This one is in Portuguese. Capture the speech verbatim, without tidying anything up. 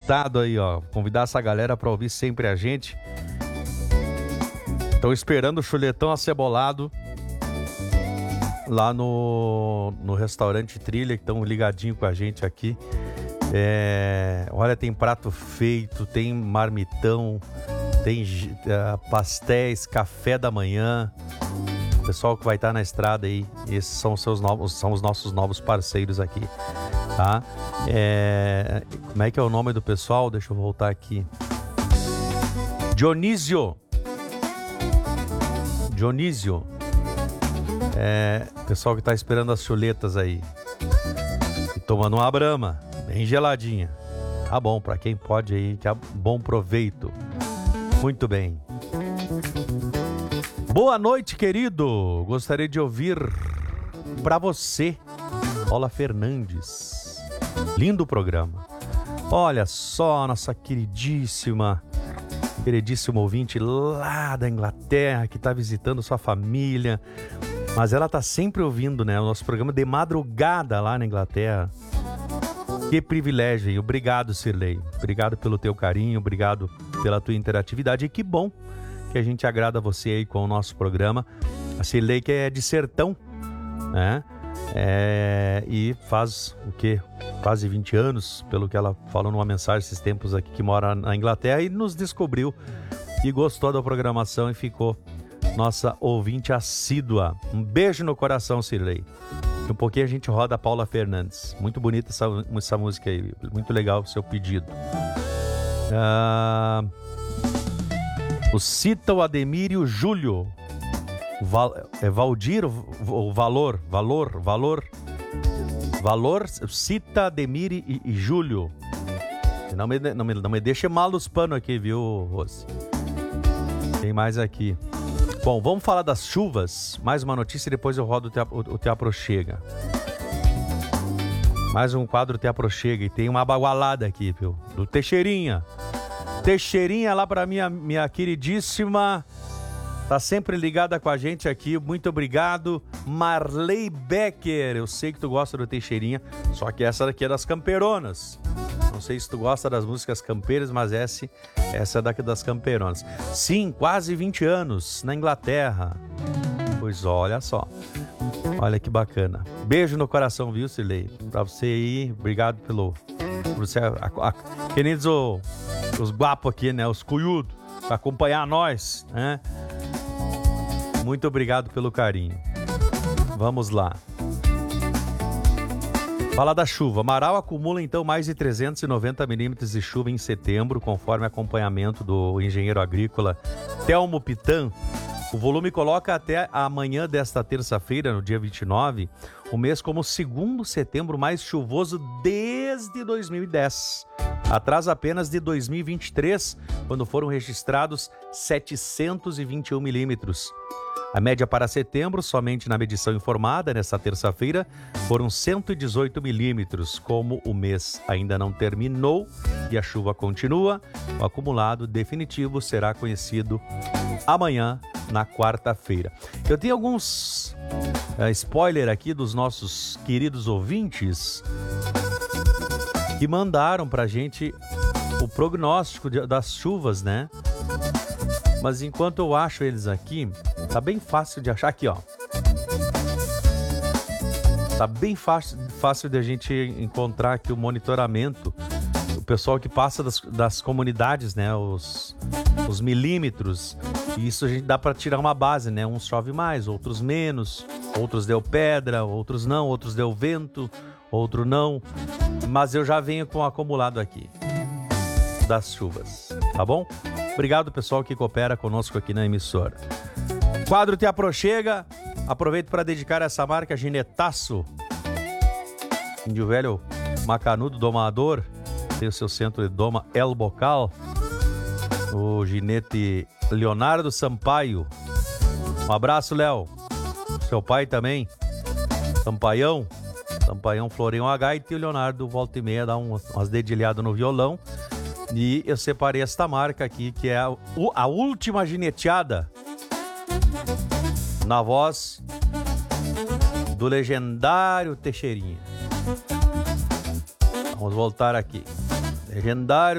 convidado aí, ó. Convidar essa galera pra ouvir sempre a gente. Estão esperando o chuletão acebolado lá no, no restaurante Trilha, que estão ligadinho com a gente aqui. É, olha, tem prato feito, tem marmitão, tem uh, pastéis, café da manhã. O pessoal que vai estar na estrada aí, esses são os, seus novos, são os nossos novos parceiros aqui, tá? É, como é que é o nome do pessoal? Deixa eu voltar aqui. Dionísio. Dionísio. É, pessoal que tá esperando as chuletas aí. E tomando uma brama, bem geladinha. Tá bom, pra quem pode aí, que é bom proveito. Muito bem. Boa noite, querido. Gostaria de ouvir pra você, Paula Fernandes. Lindo programa. Olha só, nossa queridíssima, queridíssima ouvinte lá da Inglaterra, que tá visitando sua família. Mas ela tá sempre ouvindo, né, o nosso programa de madrugada lá na Inglaterra. Que privilégio, hein? Obrigado, Sirlei. Obrigado pelo teu carinho, obrigado pela tua interatividade. E que bom que a gente agrada você aí com o nosso programa. A Sirlei, que é de Sertão, né? É, e faz o quê? Quase vinte anos, pelo que ela falou numa mensagem esses tempos aqui, que mora na Inglaterra e nos descobriu e gostou da programação e ficou nossa ouvinte assídua. Um beijo no coração, Sirlei. Um pouquinho a gente roda a Paula Fernandes. Muito bonita essa, essa música aí. Muito legal o seu pedido. Ah, o Cita, o Ademir e o Júlio. Val, é Valdir, o Valor, Valor, Valor. Valor, Cita, Ademir e, e Júlio. Não me, não, me, não me deixe mal os panos aqui, viu, Rose? Tem mais aqui. Bom, vamos falar das chuvas. Mais uma notícia e depois eu rodo o Te, o, o Te Aproxega. Mais um quadro Te Aproxega. E tem uma bagualada aqui, viu? Do Teixeirinha. Teixeirinha lá pra minha, minha queridíssima. Tá sempre ligada com a gente aqui. Muito obrigado. Marley Becker. Eu sei que tu gosta do Teixeirinha. Só que essa daqui é das camperonas. Não sei se tu gosta das músicas campeiras, mas essa, essa é daqui das camperonas. Sim, quase vinte anos na Inglaterra. Pois olha só. Olha que bacana. Beijo no coração, viu, Sirlei? Pra você aí, obrigado pelo... Por você, a, a, que nem diz o, os guapos aqui, né? Os cuyudos, pra acompanhar nós, né? Muito obrigado pelo carinho. Vamos lá. Fala da chuva. Marau acumula então mais de trezentos e noventa milímetros de chuva em setembro, conforme acompanhamento do engenheiro agrícola Telmo Pitan. O volume coloca até amanhã desta terça-feira, no dia vinte e nove, o mês como o segundo setembro mais chuvoso desde dois mil e dez. Atrás apenas de dois mil e vinte e três, quando foram registrados setecentos e vinte e um milímetros. A média para setembro, somente na medição informada nesta terça-feira, foram cento e dezoito milímetros. Como o mês ainda não terminou e a chuva continua, o acumulado definitivo será conhecido amanhã, na quarta-feira. Eu tenho alguns uh, spoiler aqui dos nossos queridos ouvintes que mandaram pra gente o prognóstico de, das chuvas, né? Mas enquanto eu acho eles aqui, tá bem fácil de achar. Aqui, ó. Tá bem fácil, fácil de a gente encontrar aqui o monitoramento. O pessoal que passa das, das comunidades, né? Os, os milímetros. E isso a gente dá para tirar uma base, né? Uns chove mais, outros menos. Outros deu pedra, outros não. Outros deu vento, outro não. Mas eu já venho com o acumulado aqui das chuvas, tá bom? Obrigado, pessoal que coopera conosco aqui na emissora. Quadro Te Aproxega. Aproveito para dedicar essa marca Ginetaço. Índio Velho Macanudo Domador. Tem o seu centro de doma El Bocal. O ginete Leonardo Sampaio. Um abraço, Léo. Seu pai também. Sampaião. Sampaião floreia uma gaita e o Leonardo volta e meia dá um, umas dedilhadas no violão. E eu separei esta marca aqui, que é a, a última gineteada, na voz do legendário Teixeirinha. Vamos voltar aqui. Legendário